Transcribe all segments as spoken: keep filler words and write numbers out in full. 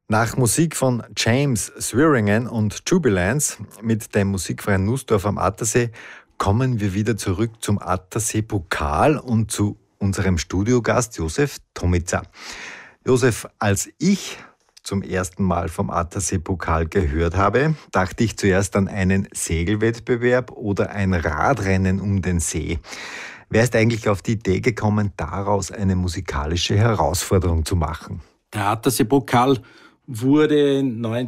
Nach Musik von James Swearingen und Jubilance mit dem Musikverein Nussdorf am Attersee kommen wir wieder zurück zum Attersee-Pokal und zu unserem Studiogast Josef Tomica. Josef, als ich zum ersten Mal vom Attersee-Pokal gehört habe, dachte ich zuerst an einen Segelwettbewerb oder ein Radrennen um den See. Wer ist eigentlich auf die Idee gekommen, daraus eine musikalische Herausforderung zu machen? Der Attersee-Pokal wurde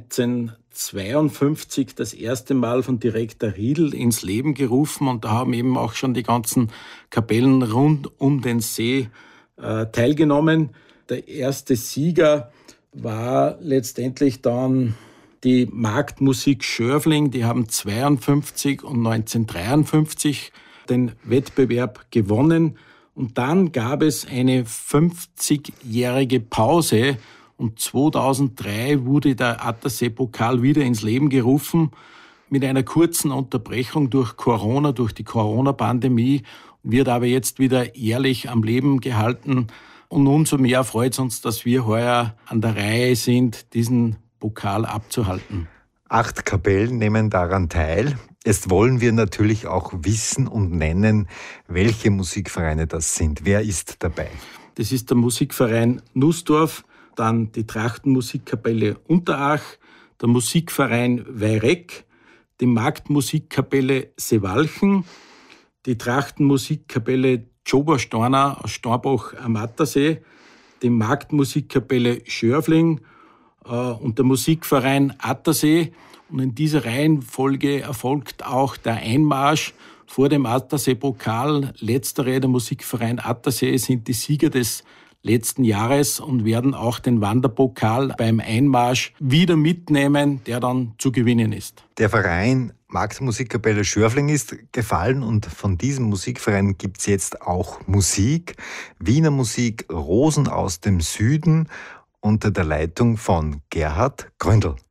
neunzehnhundertzweiundfünfzig das erste Mal von Direktor Riedl ins Leben gerufen und da haben eben auch schon die ganzen Kapellen rund um den See äh, teilgenommen. Der erste Sieger war letztendlich dann die Marktmusik Schörfling. Die haben zweiundfünfzig und neunzehnhundertdreiundfünfzig den Wettbewerb gewonnen. Und dann gab es eine fünfzigjährige Pause und zweitausenddrei wurde der Attersee-Pokal wieder ins Leben gerufen mit einer kurzen Unterbrechung durch Corona, durch die Corona-Pandemie, wird aber jetzt wieder jährlich am Leben gehalten. Und umso mehr freut es uns, dass wir heuer an der Reihe sind, diesen Pokal abzuhalten. Acht Kapellen nehmen daran teil. Jetzt wollen wir natürlich auch wissen und nennen, welche Musikvereine das sind. Wer ist dabei? Das ist der Musikverein Nussdorf, dann die Trachtenmusikkapelle Unterach, der Musikverein Weireck, die Marktmusikkapelle Seewalchen, die Trachtenmusikkapelle Tschoberstorner aus Stornbach am Attersee, die Marktmusikkapelle Schörfling äh, und der Musikverein Attersee. Und in dieser Reihenfolge erfolgt auch der Einmarsch vor dem Attersee-Pokal. Letztere, der Musikverein Attersee, sind die Sieger des letzten Jahres und werden auch den Wanderpokal beim Einmarsch wieder mitnehmen, der dann zu gewinnen ist. Der Verein Marktmusikkapelle Schörfling ist gefallen und von diesem Musikverein gibt es jetzt auch Musik. Wiener Musik, Rosen aus dem Süden unter der Leitung von Gerhard Gründel.